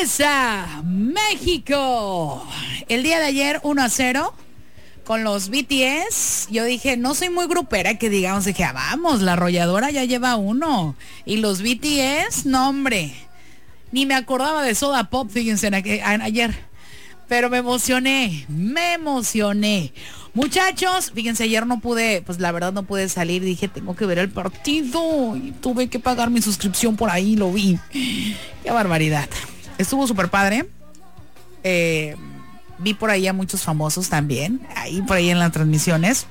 Exa, México. El día de ayer 1-0 con los BTS. Yo dije, no soy muy grupera que digamos, dije, vamos, la arrolladora ya lleva uno. Y los BTS, no hombre, ni me acordaba de Soda Pop, fíjense, ayer. Pero me emocioné. Muchachos, fíjense, ayer no pude, pues la verdad no pude salir. Dije, tengo que ver el partido. Y tuve que pagar mi suscripción por ahí, lo vi. Qué barbaridad. Estuvo súper padre. Vi por ahí a muchos famosos también. Ahí por ahí en las transmisiones.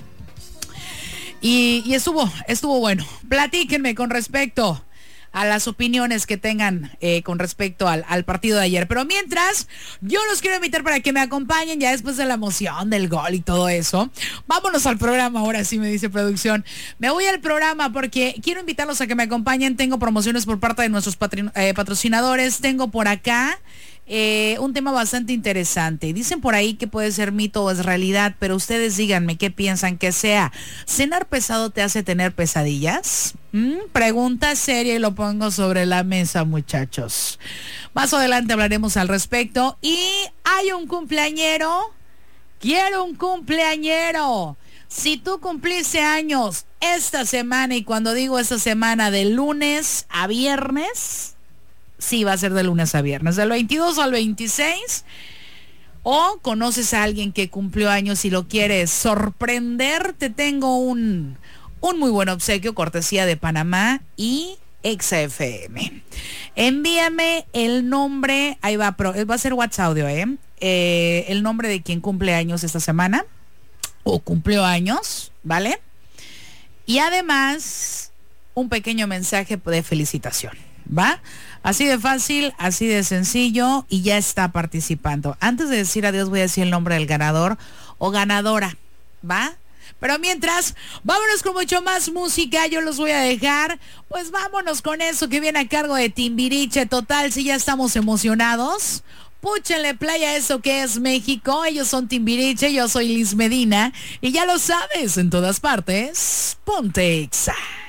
Y estuvo bueno. Platíquenme con respecto a las opiniones que tengan con respecto al partido de ayer. Pero mientras, yo los quiero invitar para que me acompañen ya después de la emoción del gol y todo eso. Vámonos al programa, ahora sí me dice producción. Me voy al programa porque quiero invitarlos a que me acompañen. Tengo promociones por parte de nuestros patrocinadores. Tengo por acá un tema bastante interesante. Dicen por ahí que puede ser mito o es realidad, pero ustedes díganme qué piensan que sea. ¿Cenar pesado te hace tener pesadillas? Pregunta seria y lo pongo sobre la mesa, muchachos. Más adelante hablaremos al respecto. Y hay un cumpleañero. Quiero un cumpleañero. Si tú cumpliste años esta semana, y cuando digo esta semana, de lunes a viernes, sí, va a ser de lunes a viernes, del 22 al 26, o conoces a alguien que cumplió años y lo quieres sorprender, te tengo un muy buen obsequio, cortesía de Panamá y Exa FM. Envíame el nombre, ahí va, va a ser WhatsApp audio, el nombre de quien cumple años esta semana, o cumplió años, ¿vale? Y además, un pequeño mensaje de felicitación, ¿va? Así de fácil, así de sencillo, y ya está participando. Antes de decir adiós voy a decir el nombre del ganador o ganadora, ¿va? Pero mientras, vámonos con mucho más música. Yo los voy a dejar, pues vámonos con eso que viene a cargo de Timbiriche. Total, si ya estamos emocionados, púchenle play a eso que es México. Ellos son Timbiriche, yo soy Liz Medina, y ya lo sabes, en todas partes, ponte Exa.